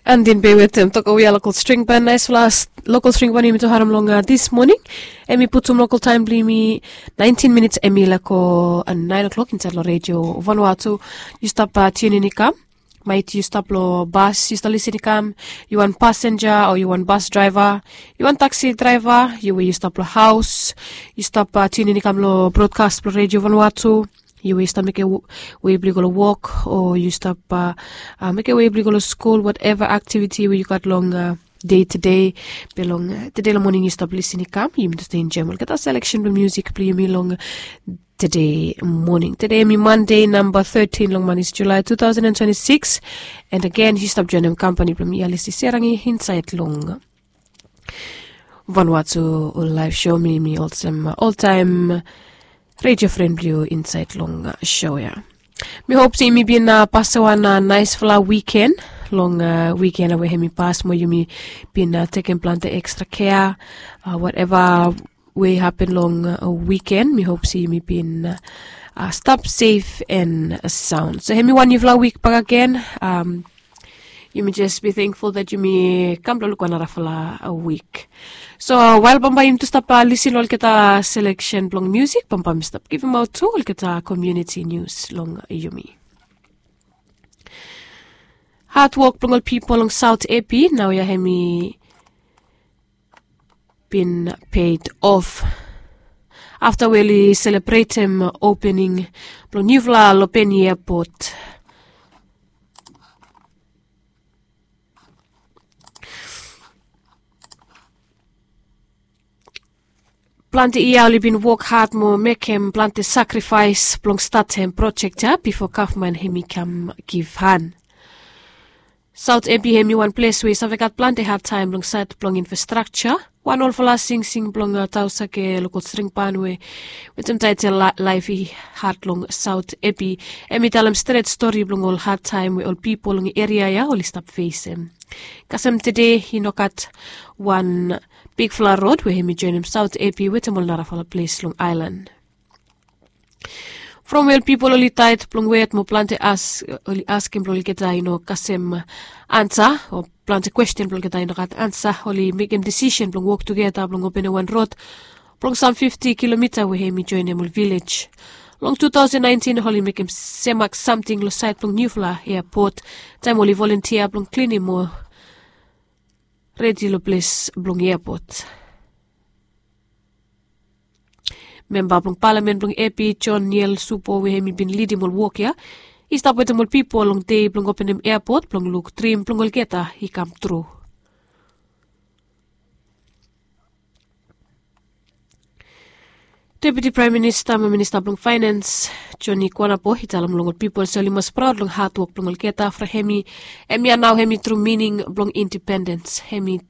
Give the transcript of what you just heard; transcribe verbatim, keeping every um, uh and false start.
And then be with them talk away local string band nice last local string band imi to haram longa this morning. Emi put some local time blimi nineteen minutes emi lako at nine o'clock in Tadlo Radio Vanuatu. You stop uh, tuning in come. Might you stop lo bus, you start listening come, you want passenger or you want bus driver, you want taxi driver, you you stop lo house, you stop uh, tuning in come lo broadcast lo Radio Vanuatu. You will start make a way go to walk, or you stop uh, uh, make a way go to school, whatever activity where you got long uh, day to day. Belong uh, today morning you stop listening. Come, you to stay in general. Get a selection of music play me long today morning. Today me Monday number thirteen long man is July two thousand and twenty six, and again he stop joining company from me Alice Serangi inside long. Vanuatu live show me me also all time. Radio Friend Blue inside long uh, show yeah. Me hope see me bin uh, pass one uh, nice flower weekend. Long uh, weekend away me pass mo you me been uh, taking plenty extra care. Uh, whatever way happen long uh, weekend. Me hope see me been uh, uh, stop safe and uh, sound. So me one you flower week back again. Um You may just be thankful that you may come to look on a week. So uh, while Bamba to stop uh, listen all kita selection long music, Bamba stop give him out to all kita community news long yumi. Hard work long people long South A P now ya hemi been paid off. After we celebrate him opening long Nuvla Lopeni Airport. Plante ia only been work hard mo make him plante sacrifice plong start him project ja before Kaufman hemi come give hand. South A P hemi one place where save got plante hard time plong site plong infrastructure. One all for sing sing plong uh, tausa ke local string panwe with them title life hard long South A P. Emi tell him straight story plong all hard time with all people long area ya all stop face him. Kasam today he knock at one Big Flower Road where he join him South A P with him all narafala place Long Island. From where people only tight plong wait mo plante ask only ask him plong kita you know kasem answer or plante question plong kita you know kat answer only make him decision plong walk together plong open one road plong some fifty kilometer where he join him all village. Long two thousand nineteen only make him semak something lo site plong Nuvla Airport time only volunteer plong cleaning mo ready lo place blong airport. Member blong parliament blong A P John Neil Supo we hemi been leading mol walk ya. He stop with mol people long day blong open him airport blong look dream blong ol geta he come through. Deputy Prime Minister, Minister blong Finance, Johnny Kwanapo, he tell long people so mas proud long hard work blong geta fra hemi, hemi now hemi through meaning blong independence, hemi